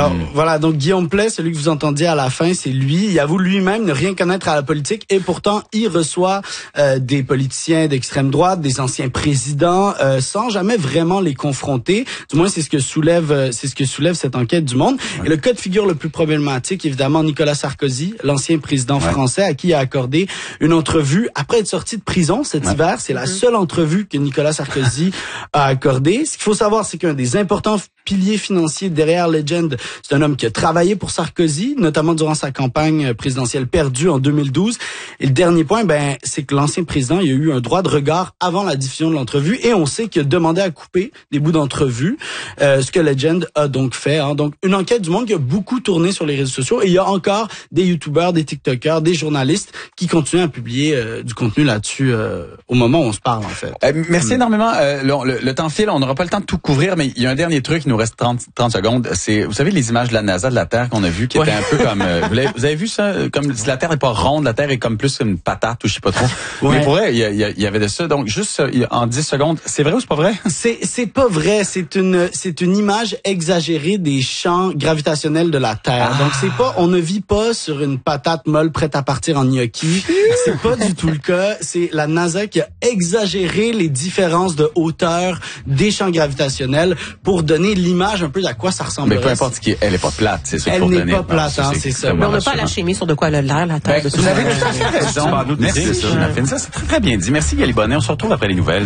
Alors, voilà, donc Guillaume Pley, celui que vous entendiez à la fin, c'est lui. Il avoue lui-même ne rien connaître à la politique et pourtant, il reçoit des politiciens d'extrême droite, des anciens présidents, sans jamais vraiment les confronter. Du moins, c'est ce que soulève cette enquête du Monde. Ouais. Et le cas de figure le plus problématique, évidemment, Nicolas Sarkozy, l'ancien président français, à qui il a accordé une entrevue après être sorti de prison cet hiver. C'est la seule entrevue que Nicolas Sarkozy a accordée. Ce qu'il faut savoir, c'est qu'un des importants piliers financiers derrière Legend, c'est un homme qui a travaillé pour Sarkozy, notamment durant sa campagne présidentielle perdue en 2012. Et le dernier point, c'est que l'ancien président, il a eu un droit de regard avant la diffusion de l'entrevue et on sait qu'il a demandé à couper des bouts d'entrevue, ce que Legend a donc fait. Donc, une enquête du Monde qui a beaucoup tourné sur les réseaux sociaux et il y a encore des YouTubers, des TikTokers, des journalistes qui continuent à publier du contenu là-dessus au moment où on se parle, en fait. Merci énormément. Le temps file, on n'aura pas le temps de tout couvrir, mais il y a un dernier truc, il nous reste 30 secondes. C'est, vous savez, les images de la NASA de la Terre qu'on a vues, qui étaient un peu comme... vous avez vu ça? Comme si la Terre n'est pas ronde, la Terre est comme plus une patate ou je sais pas trop. Mais pour vrai, il y avait de ça. Donc, juste en 10 secondes, c'est vrai ou c'est pas vrai? C'est pas vrai. C'est une image exagérée des champs gravitationnels de la Terre. Donc, c'est pas, on ne vit pas sur une patate molle prête à partir en gnocchi. C'est pas du tout le cas. C'est la NASA qui a exagéré les différences de hauteur des champs gravitationnels pour donner l'image un peu à quoi ça ressemble. Mais peu importe elle est pas plate, c'est ça. Elle n'est pas plate, c'est ça. Mais on n'a pas à la chimie sur de quoi elle a l'air, la Terre. Vous avez tout à fait raison. Merci, ça. C'est très bien dit. Merci, Galie Bonnet. On se retrouve après les nouvelles.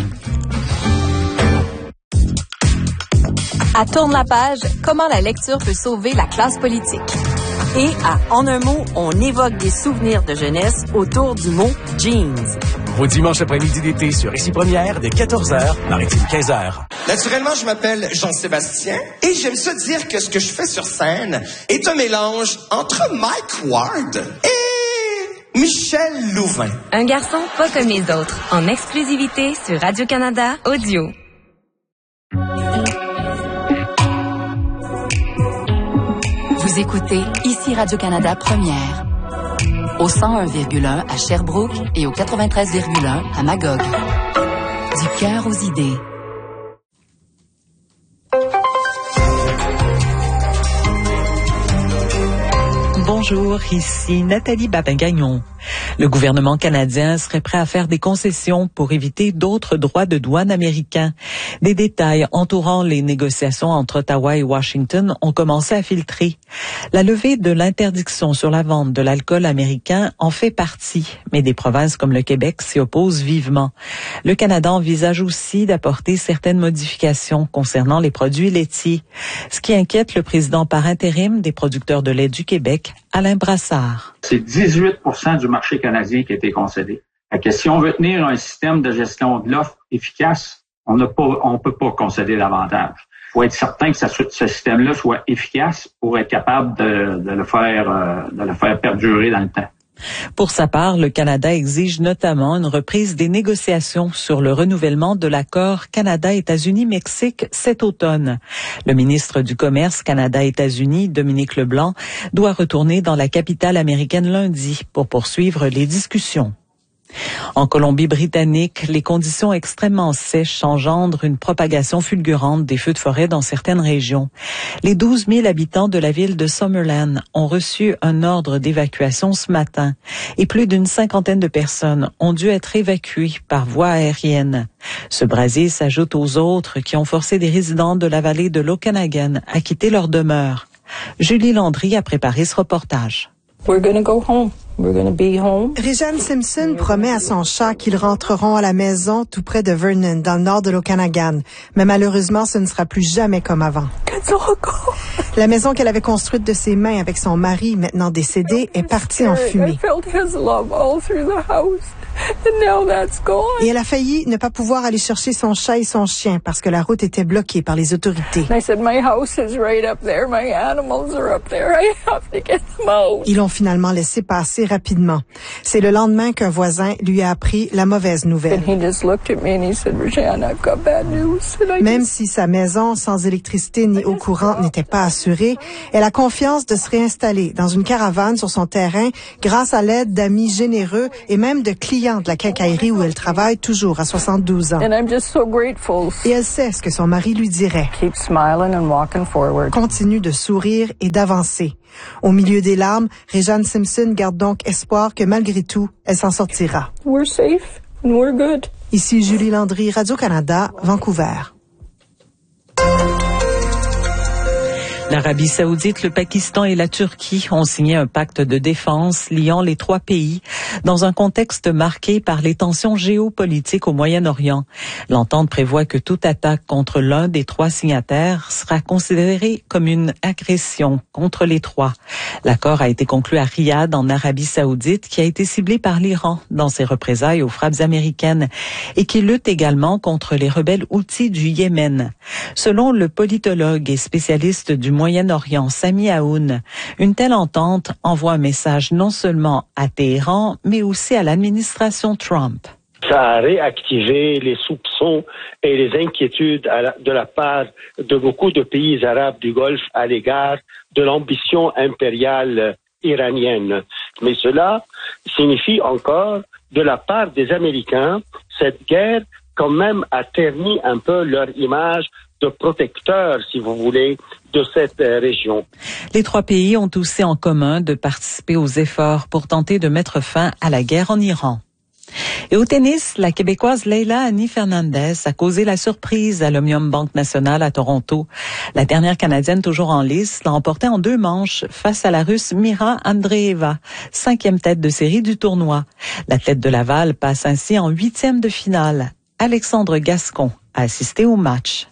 À Tourne la page, comment la lecture peut sauver la classe politique. Et à En un mot, on évoque des souvenirs de jeunesse autour du mot jeans. Au dimanche après-midi d'été sur Ici Première, dès 14h, Maritime 15h. Naturellement, je m'appelle Jean-Sébastien et j'aime ça dire que ce que je fais sur scène est un mélange entre Mike Ward et Michel Louvain. Un garçon pas comme les autres, en exclusivité sur Radio-Canada Audio. Vous écoutez Ici Radio-Canada Première, au 101,1 à Sherbrooke et au 93,1 à Magog. Du cœur aux idées. Bonjour, ici Nathalie Babin-Gagnon. Le gouvernement canadien serait prêt à faire des concessions pour éviter d'autres droits de douane américains. Des détails entourant les négociations entre Ottawa et Washington ont commencé à filtrer. La levée de l'interdiction sur la vente de l'alcool américain en fait partie, mais des provinces comme le Québec s'y opposent vivement. Le Canada envisage aussi d'apporter certaines modifications concernant les produits laitiers, ce qui inquiète le président par intérim des producteurs de lait du Québec, Alain Brassard. C'est 18% du marché canadien qui a été concédé. Si on veut tenir un système de gestion de l'offre efficace, on peut pas concéder davantage. Il faut être certain que ce système-là soit efficace pour être capable de le faire perdurer dans le temps. Pour sa part, le Canada exige notamment une reprise des négociations sur le renouvellement de l'accord Canada-États-Unis-Mexique cet automne. Le ministre du Commerce Canada-États-Unis, Dominique Leblanc, doit retourner dans la capitale américaine lundi pour poursuivre les discussions. En Colombie-Britannique, les conditions extrêmement sèches engendrent une propagation fulgurante des feux de forêt dans certaines régions. Les 12 000 habitants de la ville de Summerland ont reçu un ordre d'évacuation ce matin et plus d'une cinquantaine de personnes ont dû être évacuées par voie aérienne. Ce brasier s'ajoute aux autres qui ont forcé des résidents de la vallée de l'Okanagan à quitter leur demeure. Julie Landry a préparé ce reportage. We're gonna go home. We're gonna be home. Rejane Simpson promet à son chat qu'ils rentreront à la maison tout près de Vernon, dans le nord de l'Okanagan. Mais malheureusement, ce ne sera plus jamais comme avant. La maison qu'elle avait construite de ses mains avec son mari, maintenant décédé, est partie en fumée. Et elle a failli ne pas pouvoir aller chercher son chat et son chien parce que la route était bloquée par les autorités. Ils l'ont finalement laissé passer rapidement. C'est le lendemain qu'un voisin lui a appris la mauvaise nouvelle. Même si sa maison sans électricité ni eau courante n'était pas assurée, elle a confiance de se réinstaller dans une caravane sur son terrain grâce à l'aide d'amis généreux et même de clients fréquente la quincaillerie où elle travaille toujours à 72 ans. And I'm just so grateful. Et elle sait ce que son mari lui dirait. Keep smiling and walking forward. Continue de sourire et d'avancer. Au milieu des larmes, Réjeanne Simpson garde donc espoir que malgré tout, elle s'en sortira. We're safe and we're good. Ici Julie Landry, Radio-Canada, Vancouver. L'Arabie saoudite, le Pakistan et la Turquie ont signé un pacte de défense liant les trois pays dans un contexte marqué par les tensions géopolitiques au Moyen-Orient. L'entente prévoit que toute attaque contre l'un des trois signataires sera considérée comme une agression contre les trois. L'accord a été conclu à Riyad, en Arabie saoudite, qui a été ciblé par l'Iran dans ses représailles aux frappes américaines et qui lutte également contre les rebelles houthis du Yémen. Selon le politologue et spécialiste du Moyen-Orient, Sami Aoun, une telle entente envoie un message non seulement à Téhéran, mais aussi à l'administration Trump. Ça a réactivé les soupçons et les inquiétudes de la part de beaucoup de pays arabes du Golfe à l'égard de l'ambition impériale iranienne. Mais cela signifie encore, de la part des Américains, cette guerre quand même a terni un peu leur image de protecteurs, si vous voulez, de cette région. Les trois pays ont aussi en commun de participer aux efforts pour tenter de mettre fin à la guerre en Iran. Et au tennis, la Québécoise Leila Annie Fernandez a causé la surprise à l'Omnium Banque Nationale à Toronto. La dernière Canadienne toujours en lice l'a emportée en 2 manches face à la Russe Mira Andreeva, 5e tête de série du tournoi. L'athlète de Laval passe ainsi en 8e de finale. Alexandre Gascon a assisté au match.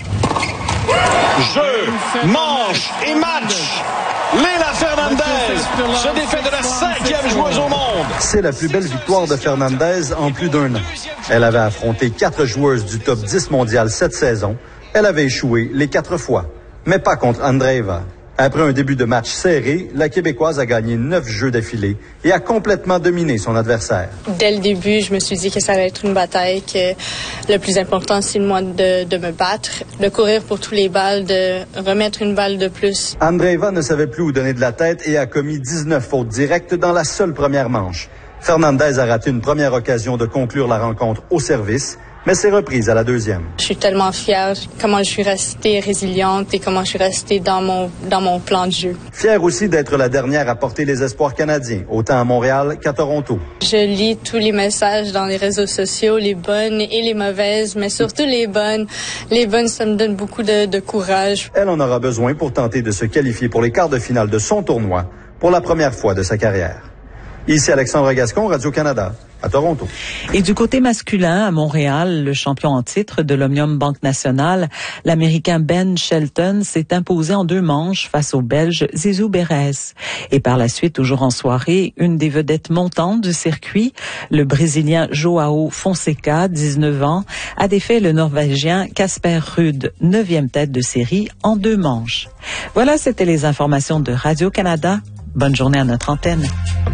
Jeu, manche et match. Leila Fernandez se défait de la 5e joueuse au monde. C'est la plus belle victoire de Fernandez en plus d'1 an. Elle avait affronté 4 joueuses du top 10 mondial cette saison. Elle avait échoué les 4 fois, mais pas contre Andreeva. Après un début de match serré, la Québécoise a gagné 9 jeux d'affilée et a complètement dominé son adversaire. Dès le début, je me suis dit que ça allait être une bataille, que le plus important, c'est moi de me battre, de courir pour tous les balles, de remettre une balle de plus. Andreeva ne savait plus où donner de la tête et a commis 19 fautes directes dans la seule première manche. Fernandez a raté une première occasion de conclure la rencontre au service, mais s'est reprise à la 2e. Je suis tellement fière comment je suis restée résiliente et comment je suis restée dans mon plan de jeu. Fière aussi d'être la dernière à porter les espoirs canadiens, autant à Montréal qu'à Toronto. Je lis tous les messages dans les réseaux sociaux, les bonnes et les mauvaises, mais surtout les bonnes. Les bonnes, ça me donne beaucoup de courage. Elle en aura besoin pour tenter de se qualifier pour les quarts de finale de son tournoi pour la première fois de sa carrière. Ici Alexandre Gascon, Radio-Canada, à Toronto. Et du côté masculin, à Montréal, le champion en titre de l'Omnium Banque Nationale, l'Américain Ben Shelton, s'est imposé en 2 manches face au Belge Zizou Beres. Et par la suite, toujours en soirée, une des vedettes montantes du circuit, le Brésilien Joao Fonseca, 19 ans, a défait le Norvégien Casper Ruud, 9e tête de série, en 2 manches. Voilà, c'était les informations de Radio-Canada. Bonne journée à notre antenne.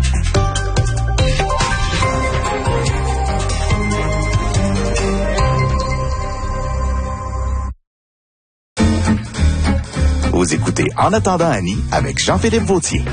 Vous écoutez En attendant Annie avec Jean-Philippe Vautier.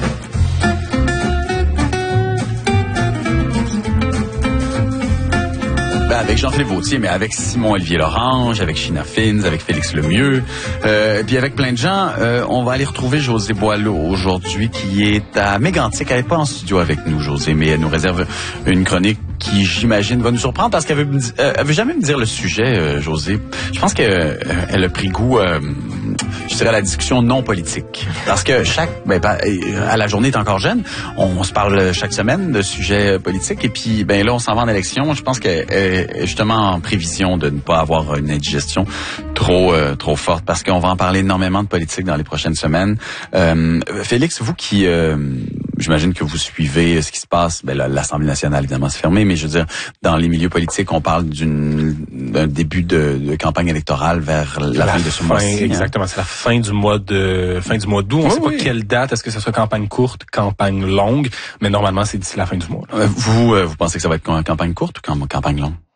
Avec Jean-Philippe Vautier, mais avec Simon-Olivier Lorange, avec China Fins, avec Félix Lemieux, puis avec plein de gens. On va aller retrouver José Boileau aujourd'hui, qui est à Mégantic. Elle n'est pas en studio avec nous, José, mais elle nous réserve une chronique qui, j'imagine, va nous surprendre parce qu'elle veut jamais me dire le sujet, José. Je pense qu'elle a pris goût, je dirais, à la discussion non politique. Parce que à la journée est encore jeune, on se parle chaque semaine de sujets politiques et puis, là, on s'en va en élection. Je pense qu'elle est justement en prévision de ne pas avoir une indigestion trop forte parce qu'on va en parler énormément de politique dans les prochaines semaines. Félix, vous qui, j'imagine que vous suivez ce qui se passe, l'Assemblée nationale, évidemment, c'est fermé, mais je veux dire, dans les milieux politiques, on parle d'un début de campagne électorale vers la fin de ce mois-ci. Exactement, c'est la fin du mois d'août. On ne sait pas quelle date, est-ce que ce soit campagne courte, campagne longue, mais normalement, c'est d'ici la fin du mois. Vous pensez que ça va être campagne courte ou campagne longue?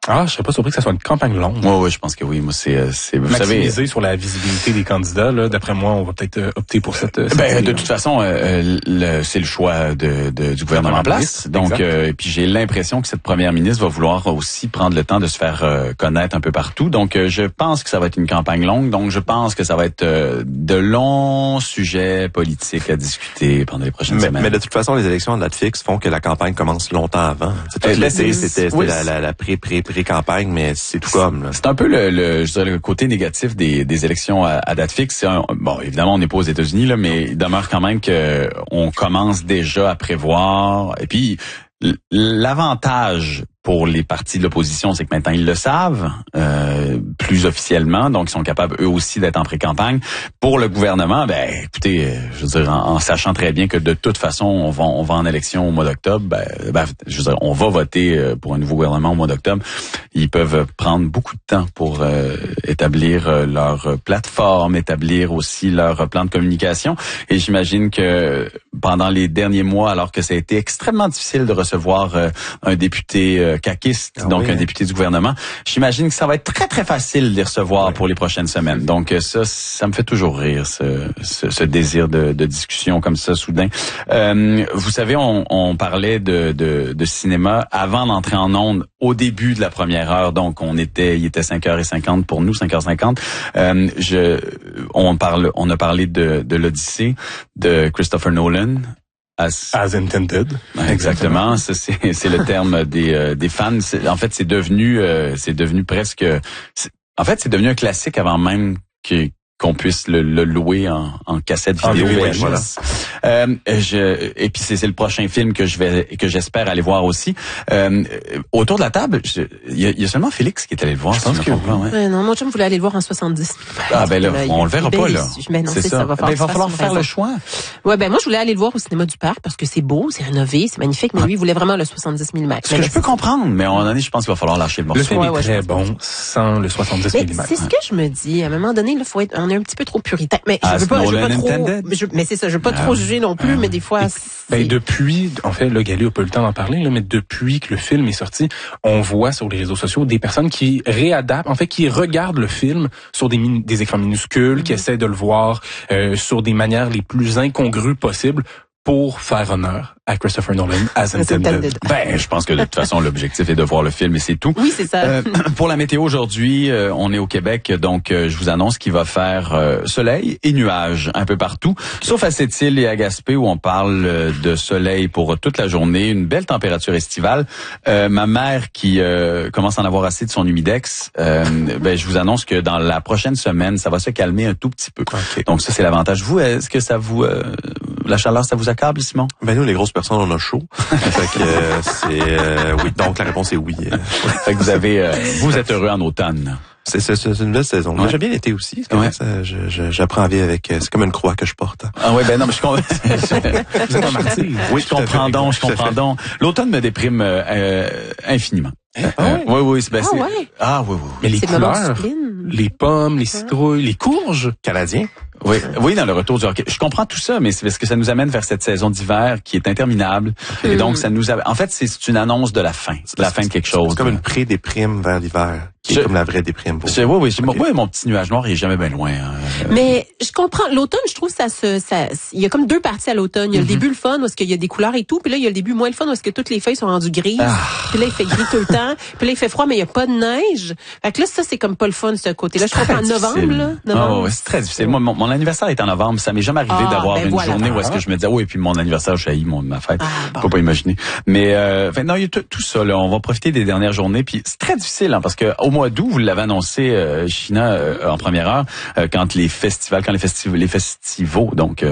Ah, je serais pas surpris que ça soit une campagne longue. Ouais, je pense que oui. Moi, c'est vous maximiser savez, sur la visibilité des candidats. Là, d'après moi, on va peut-être opter pour cette de toute façon, c'est le choix du gouvernement en place. Donc, et puis j'ai l'impression que cette première ministre va vouloir aussi prendre le temps de se faire connaître un peu partout. Donc, je pense que ça va être une campagne longue. Donc, je pense que ça va être de longs sujets politiques à discuter pendant les prochaines semaines. Mais de toute façon, les élections à date fixe font que la campagne commence longtemps avant. C'était la pré-campagne, mais c'est tout comme. Là. C'est un peu je dirais le côté négatif des élections à date fixe. Bon, évidemment, on n'est pas aux États-Unis, là, mais il demeure quand même que on commence déjà à prévoir. Et puis, l'avantage pour les partis de l'opposition, c'est que maintenant ils le savent plus officiellement, donc ils sont capables eux aussi d'être en pré-campagne. Pour le gouvernement, écoutez, je veux dire, en sachant très bien que de toute façon on va en élection au mois d'octobre, je veux dire, on va voter pour un nouveau gouvernement au mois d'octobre. Ils peuvent prendre beaucoup de temps pour établir leur plateforme, établir aussi leur plan de communication. Et j'imagine que pendant les derniers mois, alors que ça a été extrêmement difficile de recevoir un député caquiste, un député du gouvernement, j'imagine que ça va être très très facile de les recevoir pour les prochaines semaines. Donc ça me fait toujours rire, ce désir de discussion comme ça soudain. Vous savez, on parlait de cinéma avant d'entrer en ondes au début de la première heure. Donc il était 5h50 pour nous, 5h50. On a parlé de l'Odyssée de Christopher Nolan. As intended. Exactement. Ça, c'est le terme des fans. En fait, c'est devenu presque. En fait, c'est devenu un classique avant même qu'on puisse le louer en cassette vidéo. Voilà. Et puis c'est le prochain film que j'espère aller voir aussi. Autour de la table, il y a seulement Félix qui est allé le voir. Je pense que non, mon chum voulait aller le voir en 70. Ah ben là, on le verra pas là. Mais non, c'est ça. Il va falloir faire le choix. Ouais, moi je voulais aller le voir au cinéma du Parc parce que c'est beau, c'est rénové, c'est magnifique. Mais lui, il voulait vraiment le 70 mm. Ce que je peux comprendre, mais à un moment donné, je pense qu'il va falloir lâcher le morceau. Le film est très bon sans le 70 mm. C'est ce que je me dis. À un moment donné, on est un petit peu trop puritain. Mais je veux pas trop. Mais c'est ça, je veux pas trop juger non plus. Mais des fois. Depuis, en fait, le Gali a pas eu le temps d'en parler, là, mais depuis que le film est sorti, on voit sur les réseaux sociaux des personnes qui réadaptent, en fait, qui regardent le film sur des écrans minuscules, qui essaient de le voir sur des manières les plus incongrues possibles pour faire honneur à Christopher Nolan as intended. Je pense que de toute façon, l'objectif est de voir le film et c'est tout. Oui, c'est ça. Pour la météo aujourd'hui, on est au Québec, donc je vous annonce qu'il va faire soleil et nuages un peu partout, sauf à Sept-Îles et à Gaspé où on parle de soleil pour toute la journée, une belle température estivale. Ma mère qui commence à en avoir assez de son humidex, je vous annonce que dans la prochaine semaine, ça va se calmer un tout petit peu. Okay. Donc ça, c'est l'avantage. Vous, est-ce que ça vous... la chaleur, ça vous accable, Simon? Nous, les grosses personnes, on a chaud. Fait que oui. Donc la réponse est oui. Fait que vous êtes heureux en automne. C'est une belle saison. Moi, j'ai bien été aussi. J'apprends à vivre avec. C'est comme une croix que je porte. Ah oui, non, mais je comprends donc. L'automne me déprime infiniment. Oui. Mais les couleurs, les pommes, les citrouilles, les courges canadiens. Oui, dans le retour du hockey. Je comprends tout ça, mais c'est parce que ça nous amène vers cette saison d'hiver qui est interminable. Et donc, en fait, c'est une annonce de la fin. La fin de quelque chose. C'est comme une pré-déprime vers l'hiver. Qui est comme la vraie déprime. Oui. Mon petit nuage noir, il est jamais bien loin. Mais je comprends. L'automne, je trouve il y a comme deux parties à l'automne. Il y a le début, le fun, où est-ce qu'il y a des couleurs et tout. Puis là, il y a le début moins le fun, où est-ce que toutes les feuilles sont rendues grises. Puis là, il fait gris tout le temps. Puis là, il fait froid, mais il y a pas de neige. Fait que là, ça, c'est comme pas le fun, ce côté-là. Je comprends en novembre, là. C'est très difficile. Moi, mon anniversaire est en novembre. Ça m'est jamais arrivé d'avoir une journée où est-ce que je me disais, et puis mon anniversaire, je haïs ma fête. Faut pas imaginer. Mais, non, il y a tout ça, là. On va profiter des dernières journées. Puis c'est très difficile, parce que au mois d'août, vous l'avez annoncé, China, en première heure, quand les festivals donc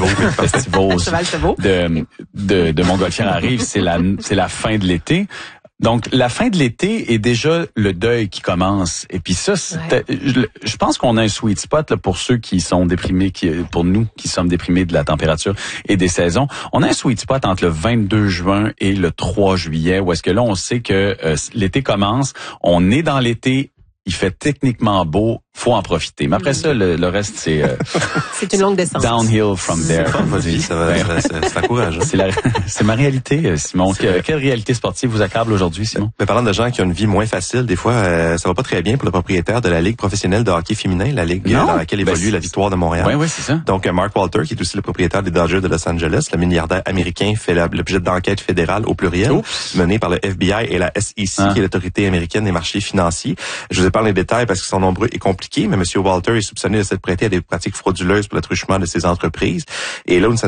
de Montgolfière arrivent, c'est la fin de l'été. Donc, la fin de l'été est déjà le deuil qui commence. Et puis ça, je pense qu'on a un sweet spot là, pour ceux qui sont déprimés, pour nous qui sommes déprimés de la température et des saisons. On a un sweet spot entre le 22 juin et le 3 juillet, où est-ce que là, on sait que l'été commence, on est dans l'été, il fait techniquement beau, faut en profiter. Mais après ça, le reste, c'est... c'est une longue descente. Downhill from there. C'est encourageant. C'est ma réalité, Simon. Quelle réalité sportive vous accable aujourd'hui, Simon? Mais parlant de gens qui ont une vie moins facile, des fois, ça va pas très bien pour le propriétaire de la Ligue professionnelle de hockey féminin, la Ligue dans laquelle évolue la Victoire de Montréal. Oui, c'est ça. Donc, Mark Walter, qui est aussi le propriétaire des Dodgers de Los Angeles, le milliardaire américain, fait l'objet d'enquêtes fédérales au pluriel, menées par le FBI et la SEC, qui est l'autorité américaine des marchés financiers. Je vous épargne les détails parce qu'ils sont nombreux et compliqués, mais M. Walter est soupçonné de s'être prêté à des pratiques frauduleuses pour le truchement de ses entreprises. Et là,